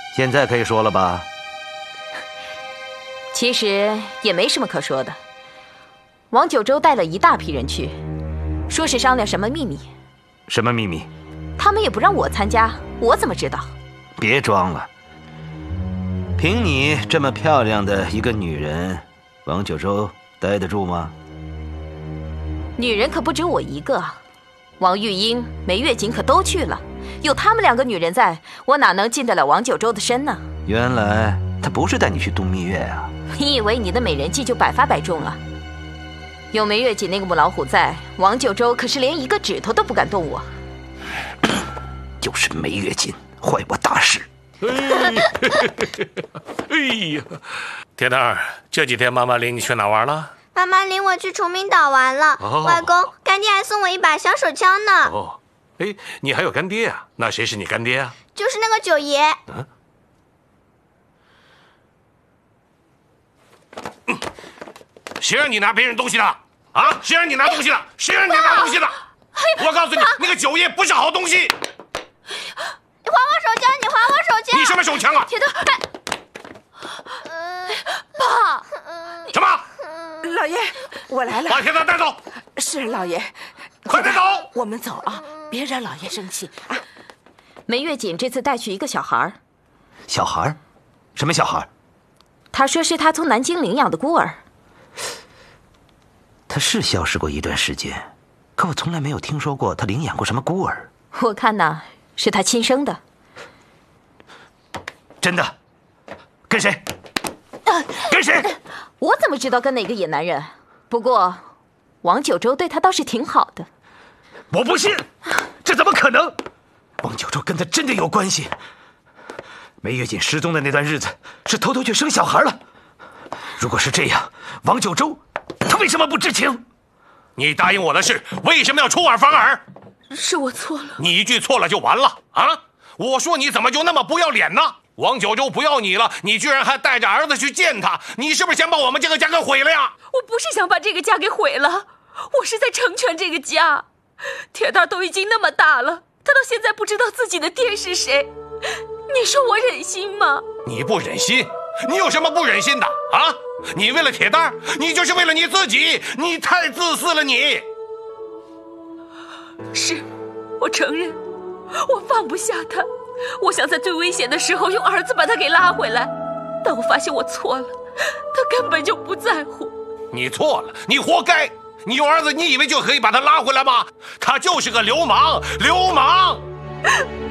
现在可以说了吧？ 其实也没什么可说的。王九州带了一大批人去，说是商量什么秘密。 什么秘密？ 他们也不让我参加，我怎么知道？ 别装了。凭你这么漂亮的一个女人，王九州待得住吗？ 女人可不止我一个，王玉英、梅月锦可都去了。有他们2个女人在，我哪能进得了王九州的身呢？ 原来他不是带你去度蜜月啊！ 你以为你的美人计就百发百中了？有梅月锦那个母老虎在，王九州可是连一个指头都不敢动我。 就是梅月锦坏我大事。 哎呀，铁蛋儿，这几天妈妈领你去哪玩了？ 妈妈领我去崇明岛玩了。外公，干爹还送我一把小手枪呢。 哦，哎，你还有干爹啊？那谁是你干爹啊？ 就是那个九爷。 谁让你拿别人东西的？啊？谁让你拿东西的？谁让你拿东西的？我告诉你，那个九爷不是好东西。 你还我手枪！你还我手枪！ 你什么手枪啊？ 铁蛋，爸， 什么？ 老爷，我来了。 把铁蛋带走！ 是老爷， 快带走！ 我们走啊，别让老爷生气啊。 梅月锦这次带去一个小孩。 小孩？什么小孩？ 他说是他从南京领养的孤儿。 他是消失过一段时间，可我从来没有听说过他领养过什么孤儿。 我看呐，是他亲生的。 真的？跟谁？跟谁？ 我怎么知道跟哪个野男人？不过，王九州对他倒是挺好的。 我不信，这怎么可能？王九州跟他真的有关系。梅月锦失踪的那段日子，是偷偷去生小孩了。如果是这样，王九州他为什么不知情？ 你答应我的事，为什么要出尔反尔？ 是我错了。 你一句错了就完了啊？我说你怎么就那么不要脸呢？王九州不要你了，你居然还带着儿子去见他，你是不是想把我们这个家给毁了呀？ 我不是想把这个家给毁了，我是在成全这个家。铁蛋都已经那么大了，他到现在不知道自己的爹是谁，你说我忍心吗？ 你不忍心？你有什么不忍心的啊？你为了铁蛋，你就是为了你自己，你太自私了你。 是，我承认，我放不下他，我想在最危险的时候用儿子把他给拉回来，但我发现我错了，他根本就不在乎。 你错了，你活该。你用儿子，你以为就可以把他拉回来吗？他就是个流氓，流氓。